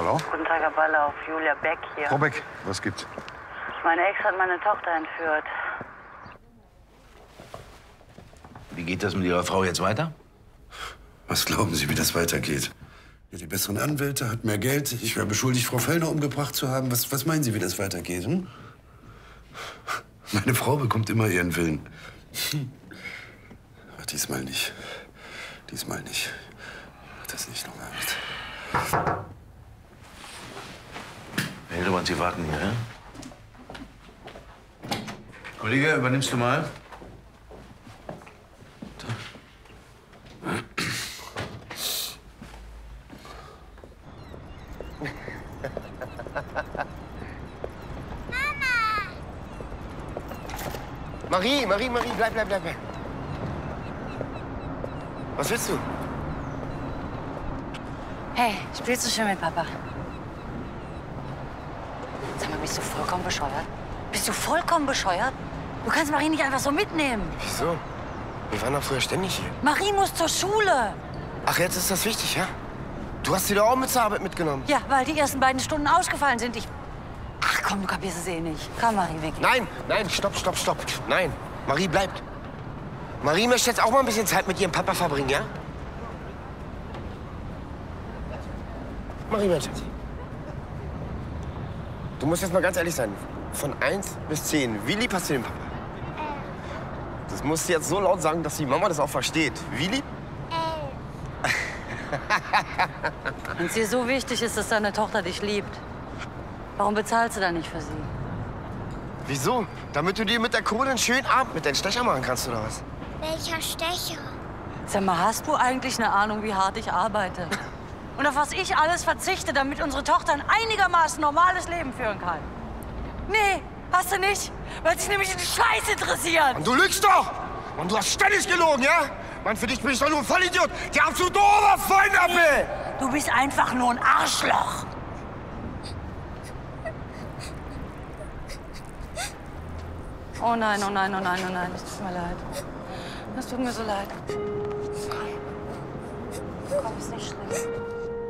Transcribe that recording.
Hallo? Guten Tag, Herr Ballauf. Julia Beck hier. Frau Beck, was gibt's? Meine Ex hat meine Tochter entführt. Wie geht das mit Ihrer Frau jetzt weiter? Was glauben Sie, wie das weitergeht? Ja, die besseren Anwälte, hat mehr Geld. Ich wäre beschuldigt, Frau Fellner umgebracht zu haben. Was meinen Sie, wie das weitergeht? Hm? Meine Frau bekommt immer ihren Willen. Aber diesmal nicht. Diesmal nicht. Das nicht noch mal. Herr Hildebrand, Sie warten hier, ja? Kollege, übernimmst du mal? Marie, bleib. Was willst du? Hey, spielst du schon mit Papa? Sag mal, bist du vollkommen bescheuert? Bist du vollkommen bescheuert? Du kannst Marie nicht einfach so mitnehmen. Wieso? Wir waren doch früher ständig hier. Marie muss zur Schule. Ach, jetzt ist das wichtig, ja? Du hast sie doch auch mit zur Arbeit mitgenommen. Ja, weil die ersten beiden Stunden ausgefallen sind. Ach komm, du kapierst es eh nicht. Komm, Marie, weg. Nein, stopp. Nein, Marie bleibt. Marie möchte jetzt auch mal ein bisschen Zeit mit ihrem Papa verbringen, ja? Marie, mein Schatz. Du musst jetzt mal ganz ehrlich sein. Von 1 bis 10, wie lieb hast du den Papa? Das musst du jetzt so laut sagen, dass die Mama das auch versteht. Wie lieb? Wenn es dir so wichtig ist, dass deine Tochter dich liebt, warum bezahlst du dann nicht für sie? Wieso? Damit du dir mit der Kohle einen schönen Abend mit deinen Stecher machen kannst, oder was? Welcher Stecher? Sag mal, hast du eigentlich eine Ahnung, wie hart ich arbeite? Und auf was ich alles verzichte, damit unsere Tochter ein einigermaßen normales Leben führen kann? Nee, hast du nicht. Weil sich nämlich in die Scheiße interessiert. Und du lügst doch! Und du hast ständig gelogen, ja? Mann, für dich bin ich doch nur ein Vollidiot. Der absolute Oberfeindappel! Du bist einfach nur ein Arschloch. Oh nein. Es tut mir leid. Es tut mir so leid. Komm, ist nicht schlimm.